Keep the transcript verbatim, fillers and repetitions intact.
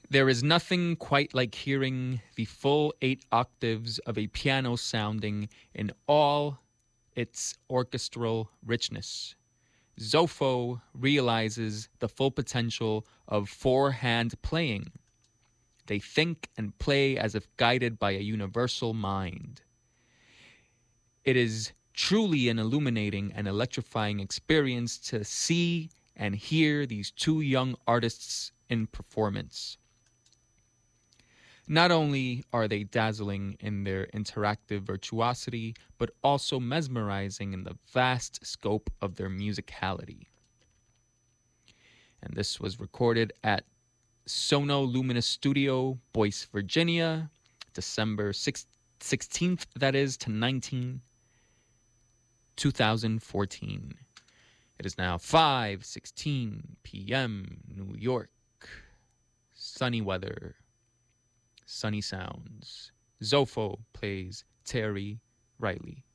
There is nothing quite like hearing the full eight octaves of a piano sounding in all its orchestral richness. Zopho realizes the full potential of four-hand playing. They think and play as if guided by a universal mind. It is truly an illuminating and electrifying experience to see and hear these two young artists in performance. Not only are they dazzling in their interactive virtuosity, but also mesmerizing in the vast scope of their musicality. And this was recorded at Sono Luminous Studio, Boyce, Virginia, December sixteenth, that is, to nineteenth, two thousand fourteen. It is now five sixteen p.m. New York. Sunny weather. Sunny sounds. Zopho plays Terry Riley.